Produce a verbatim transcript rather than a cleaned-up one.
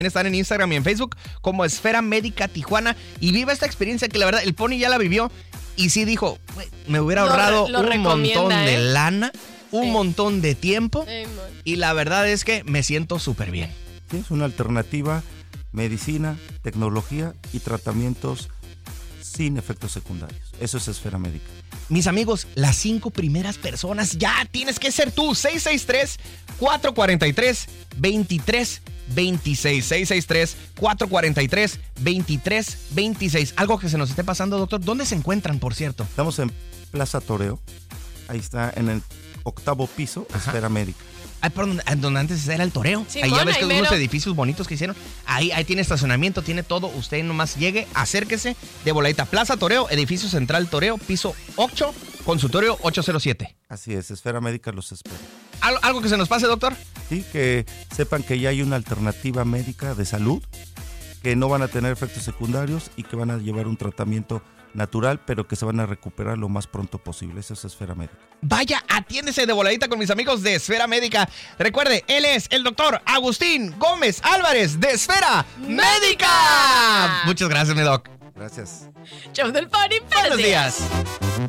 Están en Instagram y en Facebook como Esfera Médica Tijuana y viva esta experiencia que la verdad el Pony ya la vivió y sí dijo, me hubiera ahorrado lo, lo un montón ¿eh? de lana, un sí. montón de tiempo sí, y la verdad es que me siento súper bien. Sí, es una alternativa, medicina, tecnología y tratamientos sin efectos secundarios. Eso es Esfera Médica. Mis amigos, las cinco primeras personas ya tienes que ser tú. seis seis tres, cuatro cuatro tres, dos tres dos seis. seis seis tres, cuatro cuatro tres, dos tres dos seis. Algo que se nos esté pasando, doctor. ¿Dónde se encuentran, por cierto? Estamos en Plaza Toreo. Ahí está, en el octavo piso, Ajá. Esfera Médica. Ay, perdón, donde antes era el Toreo. Sí, ahí bueno, ya ves que ahí unos mero. edificios bonitos que hicieron. Ahí, ahí tiene estacionamiento, tiene todo. Usted nomás llegue, acérquese de voladita. Plaza Toreo, edificio central Toreo, piso ocho, consultorio ocho cero siete. Así es, Esfera Médica los espera. ¿Algo, ¿Algo que se nos pase, doctor? Sí, que sepan que ya hay una alternativa médica de salud, que no van a tener efectos secundarios y que van a llevar un tratamiento natural, pero que se van a recuperar lo más pronto posible. Eso es Esfera Médica. Vaya, atiéndese de voladita con mis amigos de Esfera Médica. Recuerde, él es el doctor Agustín Gómez Álvarez de Esfera Médica. Médica. Muchas gracias, mi doc. Gracias. Show del Pony. Buenos días.